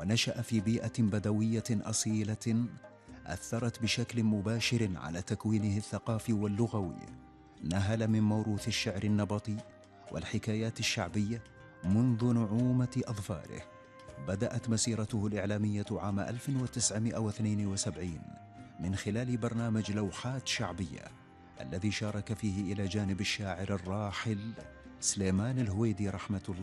ونشأ في بيئة بدوية أصيلة أثرت بشكل مباشر على تكوينه الثقافي واللغوي. نهل من موروث الشعر النبطي والحكايات الشعبية منذ نعومة أظفاره. بدأت مسيرته الإعلامية عام 1972 من خلال برنامج لوحات شعبية الذي شارك فيه إلى جانب الشاعر الراحل سليمان الهويدي رحمة الله